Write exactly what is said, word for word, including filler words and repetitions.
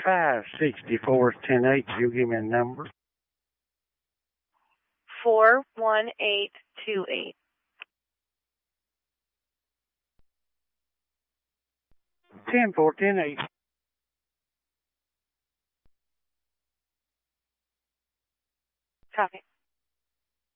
five sixty-four ten eight. You give me a number. Four one eight two eight. Ten four ten eight. Copy.